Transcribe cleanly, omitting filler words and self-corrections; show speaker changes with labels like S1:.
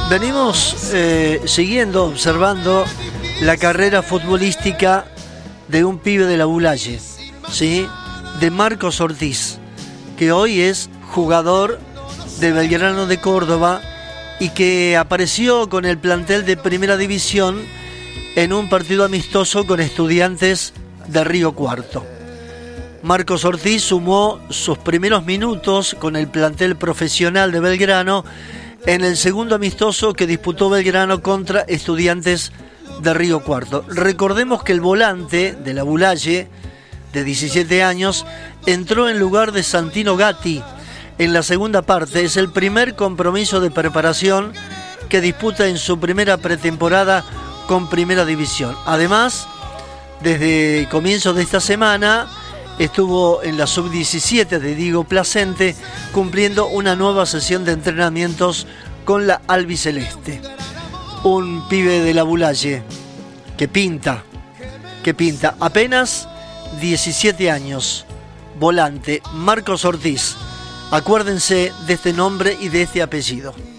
S1: Venimos siguiendo, observando la carrera futbolística de un pibe de la Bulaye, ¿sí? De Marcos Ortiz, que hoy es jugador de Belgrano de Córdoba y que apareció con el plantel de Primera División en un partido amistoso con Estudiantes de Río Cuarto. Marcos Ortiz sumó sus primeros minutos con el plantel profesional de Belgrano en el segundo amistoso que disputó Belgrano contra Estudiantes de Río Cuarto. Recordemos que el volante de la Bulaye, de 17 años, entró en lugar de Santino Gatti en la segunda parte. Es el primer compromiso de preparación que disputa en su primera pretemporada con Primera División. Además, desde comienzos de esta semana estuvo en la sub-17 de Diego Placente cumpliendo una nueva sesión de entrenamientos con la albiceleste. Un pibe de la Bulaye que pinta, apenas 17 años, volante Marcos Ortiz. Acuérdense de este nombre y de este apellido.